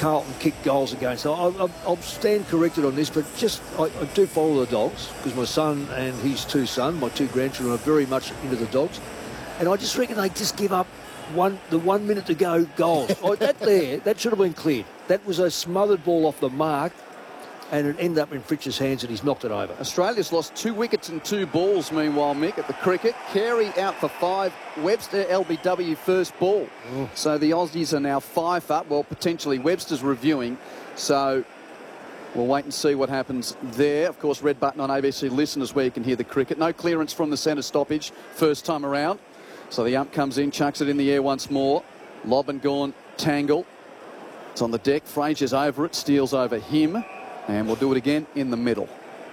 Carlton kicked goals again. So I'll stand corrected on this, but I do follow the Dogs because my son and his two sons, my two grandchildren, are very much into the Dogs. And I just reckon they just give up the 1 minute to go goals. That should have been cleared. That was a smothered ball off the mark, and it ended up in Fritsch's hands, and he's knocked it over. Australia's lost 2 wickets and 2 balls, meanwhile, Mick, at the cricket. Carey out for 5. Webster, LBW, first ball. Oh. So the Aussies are now 5 up. Well, potentially Webster's reviewing. So we'll wait and see what happens there. Of course, red button on ABC Listen is where you can hear the cricket. No clearance from the centre stoppage first time around. So the ump comes in, chucks it in the air once more. Lob and gone, tangle. It's on the deck. Fraser's over it, steals over him. And we'll do it again in the middle.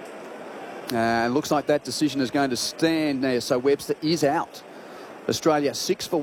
And looks like that decision is going to stand there. So Webster is out. Australia 6 for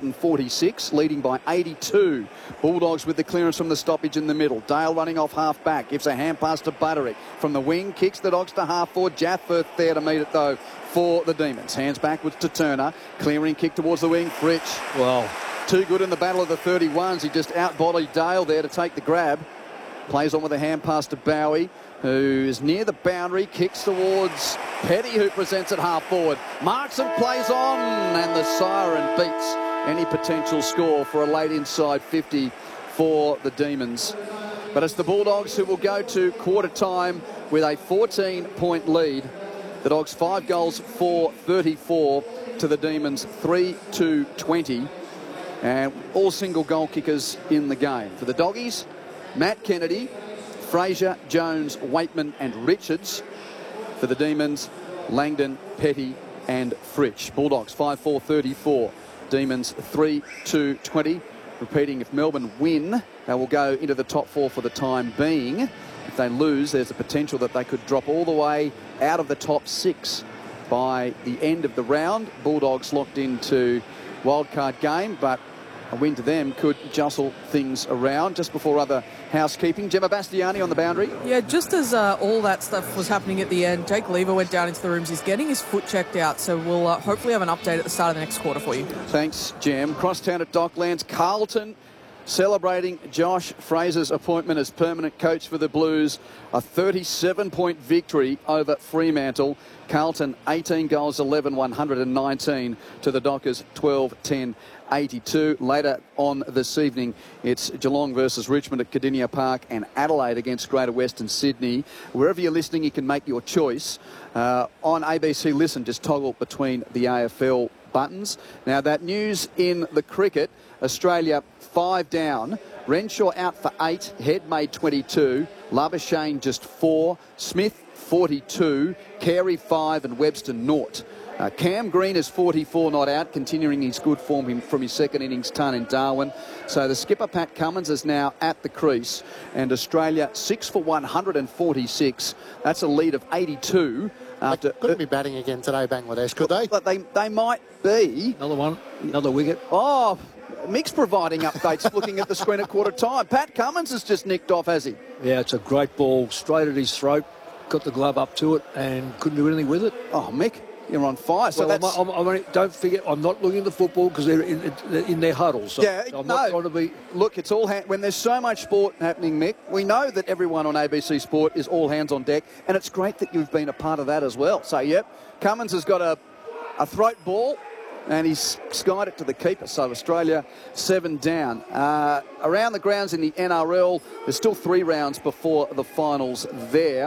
146, leading by 82. Bulldogs with the clearance from the stoppage in the middle. Dale running off half back, gives a hand pass to Butterick. From the wing, kicks the Dogs to half forward. Jaffer there to meet it though for the Demons. Hands backwards to Turner. Clearing kick towards the wing. Fritsch. Wow. Too good in the battle of the 31s. He just out-bodied Dale there to take the grab. Plays on with a hand pass to Bowie, who is near the boundary, kicks towards Petty, who presents it half forward. Marks and plays on, and the siren beats any potential score for a late inside 50 for the Demons. But it's the Bulldogs who will go to quarter time with a 14-point lead. The Dogs 5 goals for 34 to the Demons 3-20, and all single goal kickers in the game. For the Doggies, Matt Kennedy, Fraser, Jones, Waitman and Richards. For the Demons, Langdon, Petty and Fritsch. Bulldogs 5-4-34. Demons 3-2-20. Repeating, if Melbourne win, they will go into the top 4 for the time being. If they lose, there's a potential that they could drop all the way out of the top 6 by the end of the round. Bulldogs locked into wildcard game, but a win to them could jostle things around. Just before other housekeeping, Gemma Bastiani on the boundary. Yeah, just as all that stuff was happening at the end, Jake Lever went down into the rooms. He's getting his foot checked out, so we'll hopefully have an update at the start of the next quarter for you. Thanks, Gem. Crosstown at Docklands. Carlton celebrating Josh Fraser's appointment as permanent coach for the Blues. A 37-point victory over Fremantle. Carlton 18 goals, 11, 119 to the Dockers 12, 10, 82. Later on this evening, it's Geelong versus Richmond at Cardinia Park and Adelaide against Greater Western Sydney. Wherever you're listening, you can make your choice. On ABC Listen, just toggle between the AFL buttons. Now, that news in the cricket, Australia 5 down. Renshaw out for 8, Head made 22, Labuschagne just 4, Smith 42, Carey 5 and Webster 0. Cam Green is 44 not out, continuing his good form from his second innings ton in Darwin. So the skipper Pat Cummins is now at the crease, and Australia 6 for 146. That's a lead of 82. They couldn't be batting again today, Bangladesh, could they? But they might be. Another one, another wicket. Oh, Mick's providing updates looking at the screen at quarter time. Pat Cummins has just nicked off, has he? Yeah, it's a great ball, straight at his throat, got the glove up to it and couldn't do anything with it. Oh, Mick, you're on fire. So well, that's... don't forget, I'm not looking at the football because they're in their huddles. So yeah, I'm not trying to be... Look, it's all when there's so much sport happening, Mick, we know that everyone on ABC Sport is all hands on deck, and it's great that you've been a part of that as well. So, yep, Cummins has got a throat ball, and he's skied it to the keeper. So Australia 7 down. Around the grounds in the NRL, there's still 3 rounds before the finals there.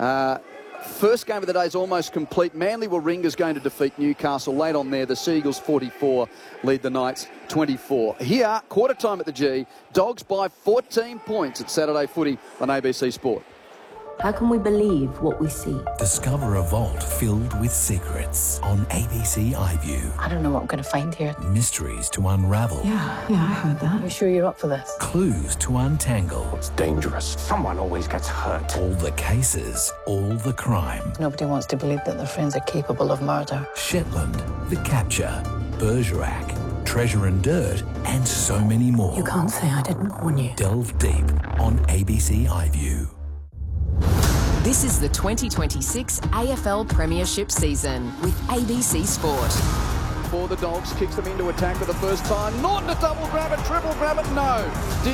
First game of the day is almost complete. Manly Warringah's going to defeat Newcastle. Late on there, the Seagulls 44 lead the Knights 24. Here, quarter time at the G. Dogs by 14 points at Saturday Footy on ABC Sport. How can we believe what we see? Discover a vault filled with secrets on ABC iView. I don't know what I'm going to find here. Mysteries to unravel. Yeah, I heard that. You sure you're up for this? Clues to untangle. It's dangerous. Someone always gets hurt. All the cases, all the crime. Nobody wants to believe that their friends are capable of murder. Shetland, The Capture, Bergerac, Treasure and Dirt, and so many more. You can't say I didn't warn you. Delve deep on ABC iView. This is the 2026 AFL Premiership season with ABC Sport. For the Dogs, kicks them into attack for the first time. Norton a double grab it, triple grab it, no.